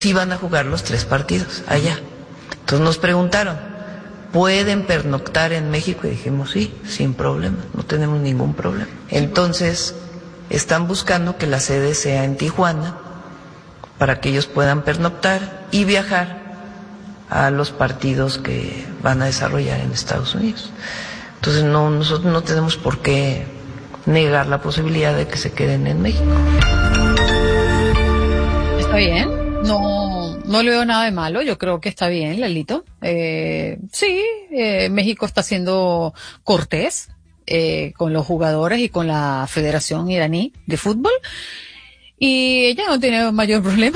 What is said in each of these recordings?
Sí van a jugar los 3 partidos allá. Entonces nos preguntaron, ¿pueden pernoctar en México? Y dijimos, sí, sin problema, no tenemos ningún problema. Entonces están buscando que la sede sea en Tijuana para que ellos puedan pernoctar y viajar a los partidos que van a desarrollar en Estados Unidos. Entonces nosotros no tenemos por qué negar la posibilidad de que se queden en México. Está bien, no le veo nada de malo, yo creo que está bien, Lalito. Sí, México está siendo cortés con los jugadores y con la Federación Iraní de Fútbol, y ella no tiene mayor problema.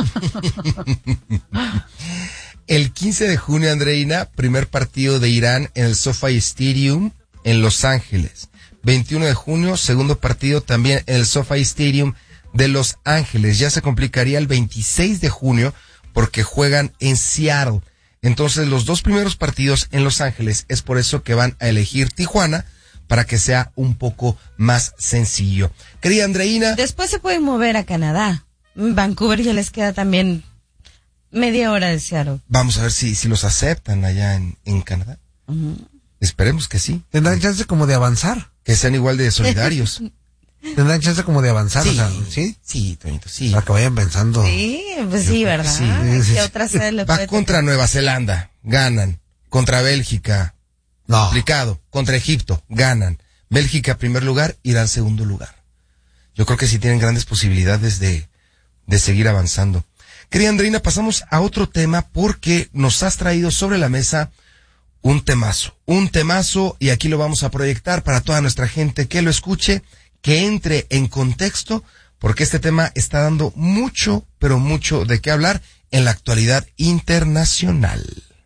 El 15 de junio, Andreina, primer partido de Irán en el SoFi Stadium en Los Ángeles. 21 de junio, segundo partido también en el SoFi Stadium de Los Ángeles. Ya se complicaría el 26 de junio porque juegan en Seattle. Entonces, los 2 primeros partidos en Los Ángeles, es por eso que van a elegir Tijuana, para que sea un poco más sencillo. Querida Andreina. Después se pueden mover a Canadá. Vancouver ya les queda también media hora de Seattle. Vamos a ver si los aceptan allá en Canadá. Uh-huh. Esperemos que sí. Tendrán chance como de avanzar. Que sean igual de solidarios. Tendrán chance como de avanzar, sí, o sea, ¿sí? Sí, Toñito, sí. Para que vayan pensando. Sí, pues sí, ¿verdad? Sí. ¿Qué otra sede le va contra Nueva Zelanda, ganan. Contra Bélgica, no. Complicado. Contra Egipto, ganan. Bélgica primer lugar, Irán segundo lugar. Yo creo que sí tienen grandes posibilidades de seguir avanzando. Querida Andreina, pasamos a otro tema porque nos has traído sobre la mesa un temazo, y aquí lo vamos a proyectar para toda nuestra gente que lo escuche, que entre en contexto, porque este tema está dando mucho, pero mucho de qué hablar en la actualidad internacional.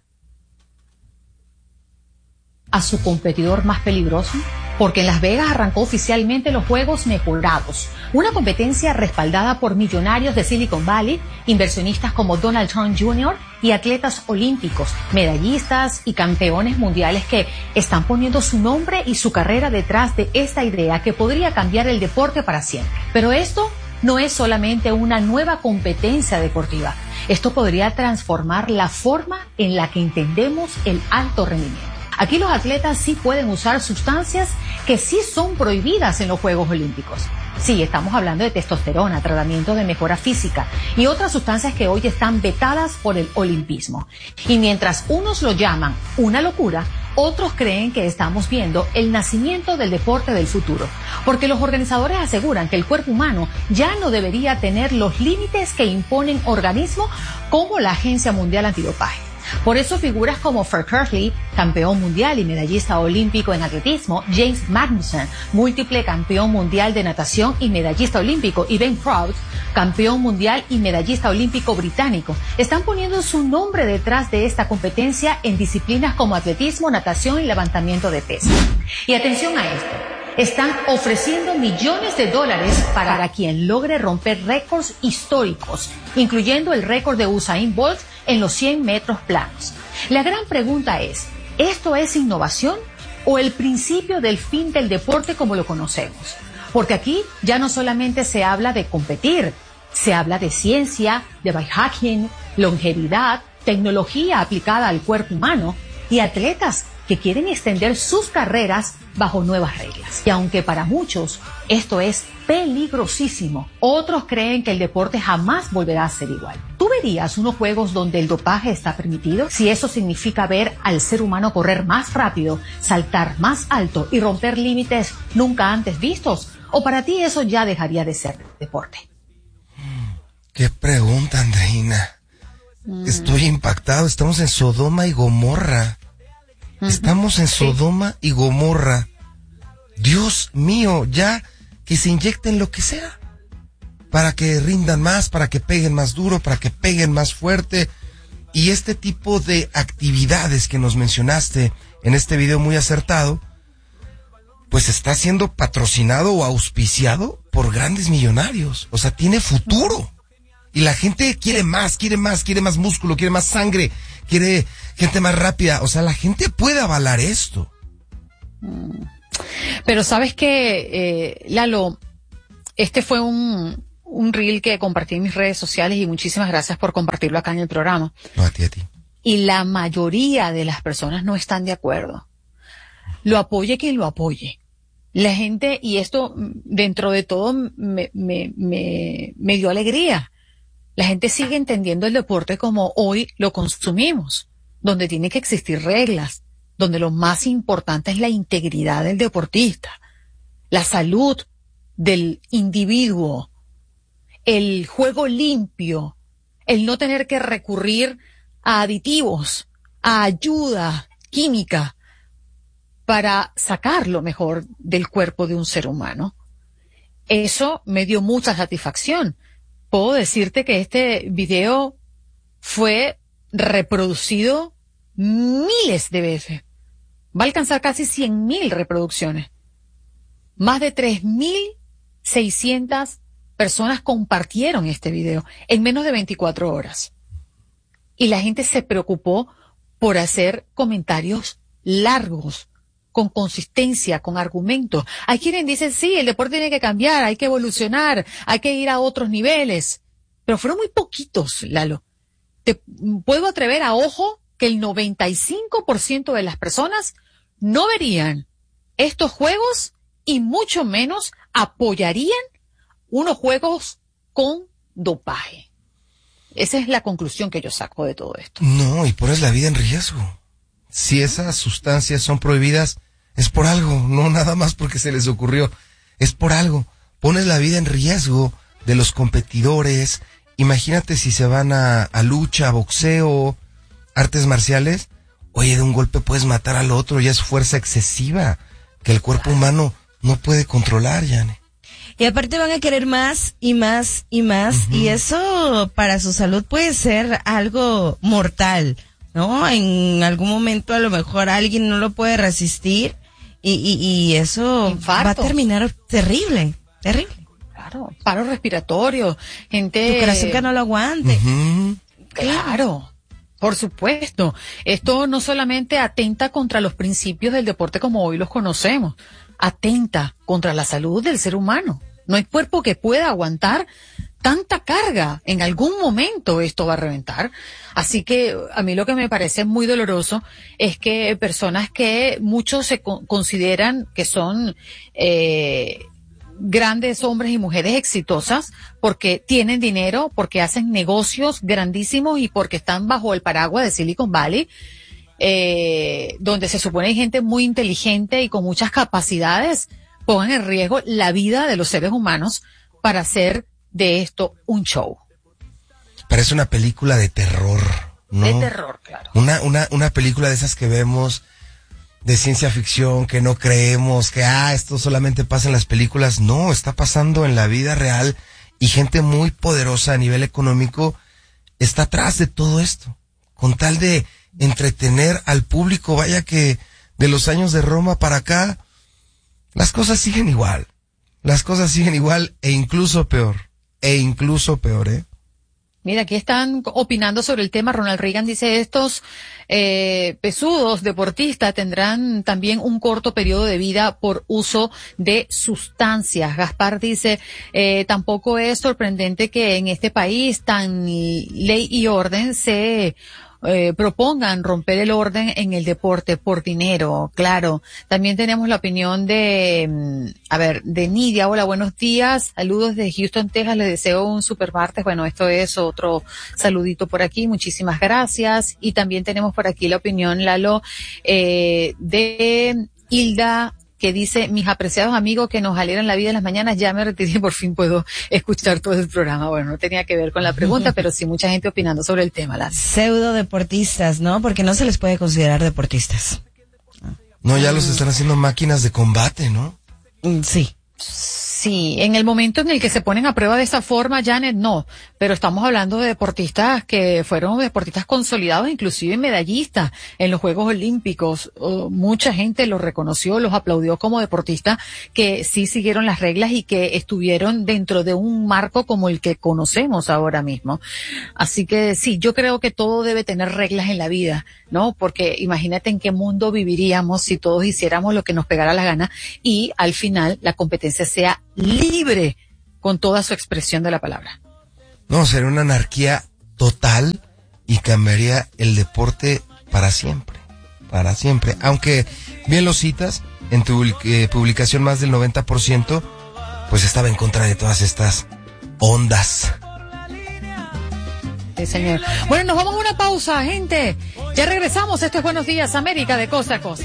A su competidor más peligroso, porque en Las Vegas arrancó oficialmente los Juegos Mejorados, una competencia respaldada por millonarios de Silicon Valley, inversionistas como Donald Trump Jr. y atletas olímpicos, medallistas y campeones mundiales que están poniendo su nombre y su carrera detrás de esta idea que podría cambiar el deporte para siempre. Pero esto no es solamente una nueva competencia deportiva. Esto podría transformar la forma en la que entendemos el alto rendimiento. Aquí los atletas sí pueden usar sustancias que sí son prohibidas en los Juegos Olímpicos. Sí, estamos hablando de testosterona, tratamiento de mejora física y otras sustancias que hoy están vetadas por el olimpismo. Y mientras unos lo llaman una locura, otros creen que estamos viendo el nacimiento del deporte del futuro. Porque los organizadores aseguran que el cuerpo humano ya no debería tener los límites que imponen organismos como la Agencia Mundial Antidopaje. Por eso figuras como Fred Kersley, campeón mundial y medallista olímpico en atletismo, James Magnussen, múltiple campeón mundial de natación y medallista olímpico, y Ben Proud, campeón mundial y medallista olímpico británico, están poniendo su nombre detrás de esta competencia en disciplinas como atletismo, natación y levantamiento de pesas. Y atención a esto. Están ofreciendo millones de dólares para quien logre romper récords históricos, incluyendo el récord de Usain Bolt en los 100 metros planos. La gran pregunta es, ¿esto es innovación o el principio del fin del deporte como lo conocemos? Porque aquí ya no solamente se habla de competir, se habla de ciencia, de biohacking, longevidad, tecnología aplicada al cuerpo humano y atletas que quieren extender sus carreras bajo nuevas reglas. Y aunque para muchos esto es peligrosísimo, otros creen que el deporte jamás volverá a ser igual. ¿Tú verías unos juegos donde el dopaje está permitido? Si eso significa ver al ser humano correr más rápido, saltar más alto y romper límites nunca antes vistos, ¿o para ti eso ya dejaría de ser deporte? ¿Qué pregunta, Andreina? Estoy impactado, estamos en Sodoma y Gomorra. Estamos en Sodoma y Gomorra. Dios mío, ya que se inyecten lo que sea. Para que rindan más, para que peguen más duro, para que peguen más fuerte. Y este tipo de actividades que nos mencionaste en este video muy acertado, pues está siendo patrocinado o auspiciado por grandes millonarios. O sea, tiene futuro. Y la gente quiere más músculo, quiere más sangre, quiere gente más rápida. O sea, la gente puede avalar esto. Pero sabes que, Lalo, este fue un un reel que compartí en mis redes sociales y muchísimas gracias por compartirlo acá en el programa. No, a ti. Y la mayoría de las personas no están de acuerdo. Lo apoye quien lo apoye. La gente, y esto dentro de todo me dio alegría. La gente sigue entendiendo el deporte como hoy lo consumimos, donde tiene que existir reglas, donde lo más importante es la integridad del deportista, la salud del individuo, el juego limpio, el no tener que recurrir a aditivos, a ayuda química para sacar lo mejor del cuerpo de un ser humano. Eso me dio mucha satisfacción. Puedo decirte que este video fue reproducido miles de veces. Va a alcanzar casi 100.000 reproducciones. Más de 3.600 personas compartieron este video en menos de 24 horas. Y la gente se preocupó por hacer comentarios largos, con consistencia, con argumentos. Hay quienes dicen, sí, el deporte tiene que cambiar, hay que evolucionar, hay que ir a otros niveles. Pero fueron muy poquitos, Lalo. Te puedo atrever a ojo que el 95% de las personas no verían estos juegos y mucho menos apoyarían unos juegos con dopaje. Esa es la conclusión que yo saco de todo esto. No, y pones la vida en riesgo. Si esas sustancias son prohibidas, es por algo, no nada más porque se les ocurrió, es por algo. Pones la vida en riesgo de los competidores. Imagínate si se van a lucha, a boxeo, artes marciales. Oye, de un golpe puedes matar al otro, ya es fuerza excesiva que el cuerpo humano no puede controlar, Yane. Y aparte van a querer más y más y más, y eso para su salud puede ser algo mortal, ¿no? En algún momento a lo mejor alguien no lo puede resistir y eso Infarto. va a terminar terrible. Claro, paro respiratorio, gente... Tu corazón que no lo aguante. Claro, por supuesto. Esto no solamente atenta contra los principios del deporte como hoy los conocemos, atenta contra la salud del ser humano. No hay cuerpo que pueda aguantar tanta carga. En algún momento esto va a reventar. Así que a mí lo que me parece muy doloroso es que personas que muchos se consideran que son grandes hombres y mujeres exitosas porque tienen dinero, porque hacen negocios grandísimos y porque están bajo el paraguas de Silicon Valley, donde se supone hay gente muy inteligente y con muchas capacidades, pongan en riesgo la vida de los seres humanos para hacer de esto un show. Parece una película de terror, ¿no? De terror, claro. Una película de esas que vemos de ciencia ficción, que no creemos, que esto solamente pasa en las películas. No, está pasando en la vida real y gente muy poderosa a nivel económico está atrás de todo esto, con tal de entretener al público. Vaya que de los años de Roma para acá, las cosas siguen igual. E incluso peor, ¿eh? Mira, aquí están opinando sobre el tema. Ronald Reagan dice, estos pesudos deportistas tendrán también un corto periodo de vida por uso de sustancias. Gaspar dice, tampoco es sorprendente que en este país tan ley y orden se propongan romper el orden en el deporte por dinero, claro. También tenemos la opinión de Nidia. Hola, buenos días, saludos de Houston, Texas, les deseo un super martes. Bueno, esto es otro saludito por aquí, muchísimas gracias. Y también tenemos por aquí la opinión, Lalo, de Hilda, que dice, mis apreciados amigos que nos alegran la vida en las mañanas, ya me retiré, por fin puedo escuchar todo el programa. Bueno, no tenía que ver con la pregunta, pero sí mucha gente opinando sobre el tema. Las pseudo deportistas, ¿no? Porque no se les puede considerar deportistas. No, ya los están haciendo máquinas de combate, ¿no? Sí. Sí, en el momento en el que se ponen a prueba de esa forma, Janet, no. Pero estamos hablando de deportistas que fueron deportistas consolidados, inclusive medallistas en los Juegos Olímpicos. Mucha gente los reconoció, los aplaudió como deportistas que sí siguieron las reglas y que estuvieron dentro de un marco como el que conocemos ahora mismo. Así que sí, yo creo que todo debe tener reglas en la vida, ¿no? Porque imagínate en qué mundo viviríamos si todos hiciéramos lo que nos pegara la gana y al final la competencia sea libre con toda su expresión de la palabra. No, sería una anarquía total y cambiaría el deporte para siempre. Para siempre. Aunque bien lo citas, en tu publicación más del 90%, pues estaba en contra de todas estas ondas. Sí, señor. Bueno, nos vamos a una pausa, gente. Ya regresamos. Esto es Buenos Días, América, de Costa a Costa.